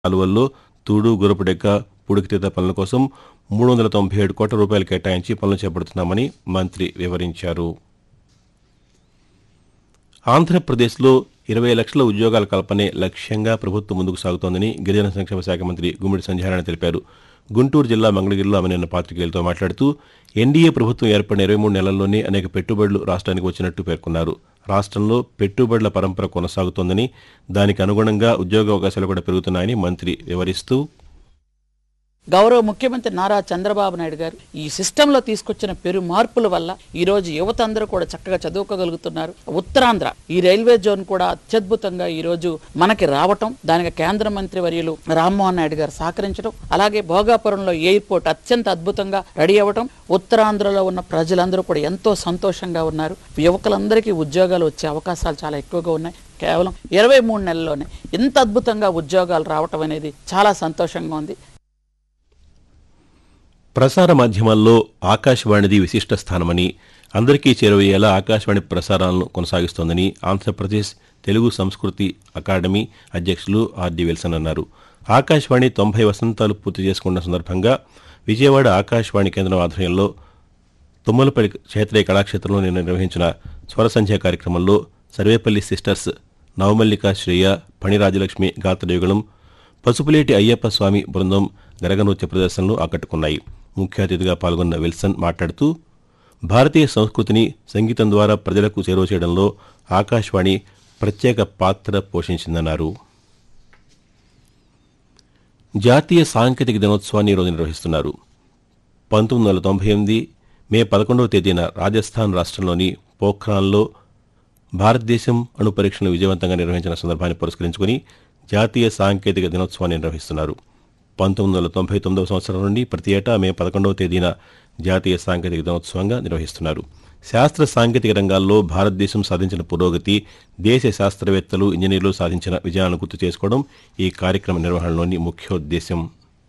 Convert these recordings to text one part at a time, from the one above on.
కాలువల్లో తూడు, గురపుడెక్క, పూడికతీత పనుల కోసం 397 కోట్ల రూపాయలు కేటాయించి పనులు చేపడుతున్నామని మంత్రి వివరించారు. ఆంధ్రప్రదేశ్లో 20 లక్షల ఉద్యోగాల కల్పనే లక్ష్యంగా ప్రభుత్వం ముందుకు సాగుతోందని గిరిజన సంక్షేమ శాఖ మంత్రి గుమ్మిడి సంధ్యారాణి తెలిపారు. గుంటూరు జిల్లా మంగళగిరిలో ఆమె నిన్న పాతికేయులతో మాట్లాడుతూ ఎన్డీఏ ప్రభుత్వం ఏర్పడిన 23 నెలల్లోనే అనేక పెట్టుబడులు రాష్ట్రానికి వచ్చినట్టు పేర్కొన్నారు. రాష్ట్రంలో పెట్టుబడుల పరంపర కొనసాగుతోందని, దానికి అనుగుణంగా ఉద్యోగావకాశాలు కూడా పెరుగుతున్నాయని మంత్రి వివరిస్తూ, గౌరవ ముఖ్యమంత్రి నారా చంద్రబాబు నాయుడు గారు ఈ సిస్టంలో తీసుకొచ్చిన పెరు మార్పుల వల్ల ఈ రోజు యువత అందరూ కూడా చక్కగా చదువుకోగలుగుతున్నారు. ఉత్తరాంధ్ర ఈ రైల్వే జోన్ కూడా అత్యద్భుతంగా ఈ రోజు మనకి రావటం, దానికి కేంద్ర మంత్రి వర్యులు రామ్మోహన్ నాయుడు గారు సహకరించడం, అలాగే భోగాపురంలో ఎయిర్పోర్ట్ అత్యంత అద్భుతంగా రెడీ అవ్వటం, ఉత్తరాంధ్రలో ఉన్న ప్రజలందరూ కూడా ఎంతో సంతోషంగా ఉన్నారు. యువకులందరికీ ఉద్యోగాలు వచ్చే అవకాశాలు చాలా ఎక్కువగా ఉన్నాయి. కేవలం 23 నెలల్లోనే ఇంత అద్భుతంగా ఉద్యోగాలు రావటం అనేది చాలా సంతోషంగా ఉంది. ప్రసార మాధ్యమాల్లో ఆకాశవాణిది విశిష్ట స్థానమని, అందరికీ చేరువయ్యేలా ఆకాశవాణి ప్రసారాలను కొనసాగిస్తోందని ఆంధ్రప్రదేశ్ తెలుగు సంస్కృతి అకాడమీ అధ్యక్షులు ఆర్డి విల్సన్ అన్నారు. ఆకాశవాణి 90 వసంతాలు పూర్తి చేసుకున్న సందర్భంగా విజయవాడ ఆకాశవాణి కేంద్రం ఆధ్వర్యంలో తుమ్మలపల్లి క్షేత్రీయ కళాక్షేత్రంలో నిన్న నిర్వహించిన స్వర సంధ్య కార్యక్రమంలో సర్వేపల్లి సిస్టర్స్ నవమల్లిక శ్రేయ, పణి రాజలక్ష్మి గాత్రయుగళం, పసుపులేటి అయ్యప్ప స్వామి బృందం గరగనృత్య ప్రదర్శనలు ఆకట్టుకున్నాయి. ముఖ్య అతిథిగా పాల్గొన్న విల్సన్ మాట్లాడుతూ, భారతీయ సంస్కృతిని సంగీతం ద్వారా ప్రజలకు చేరువ చేయడంలో ఆకాశవాణి ప్రత్యేక పాత్ర పోషించిందన్నారు. జాతీయ సాంకేతిక దినోత్సవాన్ని ఈరోజు నిర్వహిస్తున్నారు. 1998 మే 11వ తేదీన రాజస్థాన్ రాష్ట్రంలోని పోఖ్రాన్లో భారతదేశం అణు పరీక్షలను విజయవంతంగా నిర్వహించిన సందర్భాన్ని పురస్కరించుకుని జాతీయ సాంకేతిక దినోత్సవాన్ని నిర్వహిస్తున్నారు. 1999వ సంవత్సరం నుండి ప్రతి ఏటా మే 11వ తేదీన జాతీయ సాంకేతిక దినోత్సవంగా నిర్వహిస్తున్నారు. శాస్త్ర సాంకేతిక రంగాల్లో భారతదేశం సాధించిన పురోగతి, దేశ శాస్త్రవేత్తలు, ఇంజనీర్లు సాధించిన విజయాలను గుర్తు చేసుకోవడం ఈ కార్యక్రమ నిర్వహణలోని ముఖ్యోద్దేశం.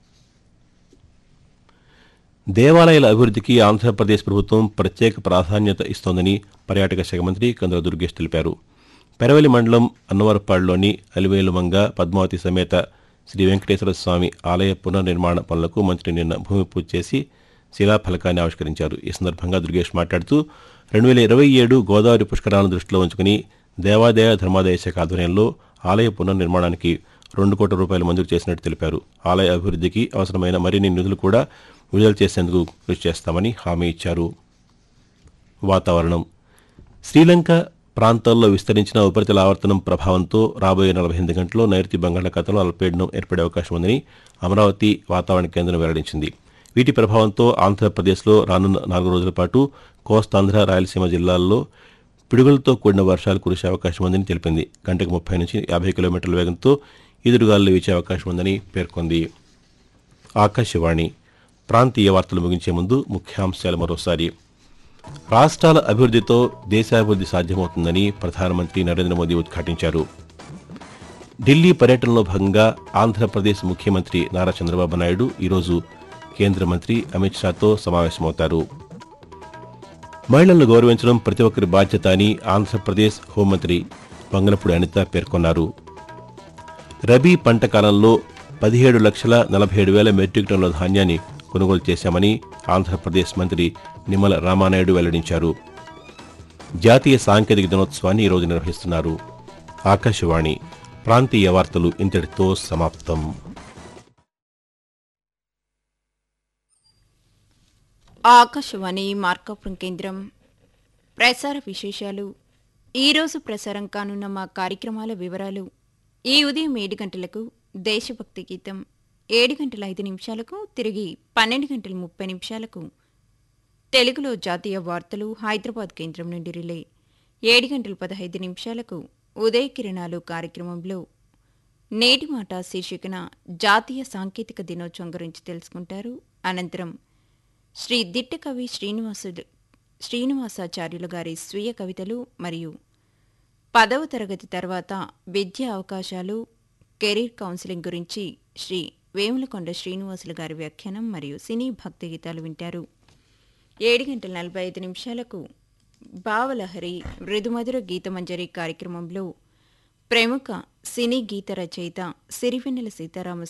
దేవాలయాల అభివృద్ధికి ఆంధ్రప్రదేశ్ ప్రభుత్వం ప్రత్యేక ప్రాధాన్యత ఇస్తోందని పర్యాటక శాఖ మంత్రి కందుల దుర్గేష్ తెలిపారు. పెరవలి మండలం అన్నవరపాడులోని అలివేలుమంగ పద్మావతి సమేత శ్రీ వెంకటేశ్వర స్వామి ఆలయ పునర్నిర్మాణ పనులకు మంత్రి నిన్న భూమి పూజ చేసి శిలాఫలకాన్ని ఆవిష్కరించారు. ఈ సందర్భంగా దుర్గేష్ మాట్లాడుతూ 2027 గోదావరి పుష్కరాలను దృష్టిలో ఉంచుకుని దేవాదాయ ధర్మాదాయ శాఖ ఆధ్వర్యంలో ఆలయ పునర్నిర్మాణానికి 2 కోట్ల రూపాయలు మంజూరు చేసినట్టు తెలిపారు. ఆలయ అభివృద్ధికి అవసరమైన మరిన్ని నిధులు కూడా విడుదల చేసేందుకు కృషి చేస్తామని హామీ ఇచ్చారు. వాతావరణం. శ్రీలంక ప్రాంతాల్లో విస్తరించిన ఉపరితల ఆవర్తనం ప్రభావంతో రాబోయే 48 గంటల్లో నైరుతి బంగాళాఖాతంలో అల్పపీడనం ఏర్పడే అవకాశం ఉందని అమరావతి వాతావరణ కేంద్రం వెల్లడించింది. వీటి ప్రభావంతో ఆంధ్రప్రదేశ్లో రానున్న 4 రోజుల పాటు కోస్తాంధ్ర, రాయలసీమ జిల్లాల్లో పిడుగులతో కూడిన వర్షాలు కురిసే అవకాశం ఉందని తెలిపింది. గంటకు 30 నుంచి 50 కిలోమీటర్ల వేగంతో ఈదురుగాలులు వీచే అవకాశం ఉందని పేర్కొంది. ఆకాశవాణి ప్రాంతీయ వార్తలు ముగించే ముందు ముఖ్యాంశాలు మరోసారి. రాష్ట్రాల అభివృద్ధితో దేశాభివృద్ధి సాధ్యమవుతుందని ప్రధానమంత్రి నరేంద్ర మోదీ ఉద్ఘాటించారు. ఢిల్లీ పర్యటనలో భాగంగా ఆంధ్రప్రదేశ్ ముఖ్యమంత్రి నారా చంద్రబాబు నాయుడు ఈరోజు కేంద్ర మంత్రి అమిత్ షాతో సమావేశమవుతారు. మహిళలను గౌరవించడం ప్రతి ఒక్కరి బాధ్యత అని ఆంధ్రప్రదేశ్ హోంమంత్రి వంగలపూడి అనిత పేర్కొన్నారు. రబీ పంట కాలంలో 17,47,000 మెట్రిక్ టన్నుల ధాన్యాన్ని కొనుగోలు చేశామని ఆంధ్రప్రదేశ్ మంత్రి నిమ్మల రామానాయుడు వెల్లడించారు. జాతీయ సాంకేతిక దినోత్సవాన్ని ఈరోజు నిర్వహిస్తున్నారు. ఆకాశవాణి ప్రాంతీయ వార్తలు ఇంతటితో సమాప్తం. ఆకాశవాణి మార్కాపురం కేంద్రం. ప్రసార విశేషాలు. ఈరోజు ప్రసారం కానున్న మా కార్యక్రమాల వివరాలు. ఈ ఉదయం 7 గంటలకు దేశభక్తి గీతం, 7 గంటల 5 నిమిషాలకు తిరిగి 12 గంటల 30 నిమిషాలకు తెలుగులో జాతీయ వార్తలు హైదరాబాద్ కేంద్రం నుండి రిలే. 7 గంటల 15 నిమిషాలకు ఉదయ కిరణాలు కార్యక్రమంలో నేటి మాట శీర్షికన జాతీయ సాంకేతిక దినోత్సవం గురించి తెలుసుకుంటారు. అనంతరం శ్రీ దిట్టకవి శ్రీనివాసాచార్యులు గారి స్వీయ కవితలు మరియు 10వ తరగతి తర్వాత విద్యా అవకాశాలు, కెరీర్ కౌన్సిలింగ్ గురించి శ్రీ వేములకొండ శ్రీనివాసులు గారి వ్యాఖ్యానం మరియు సినీ భక్తి గీతాలు వింటారు. 7 గంటల 45 నిమిషాలకు భావలహరి మృదుమధుర గీతమంజరి కార్యక్రమంలో ప్రముఖ సినీ గీత రచయిత సిరివెన్నెల సీతారామ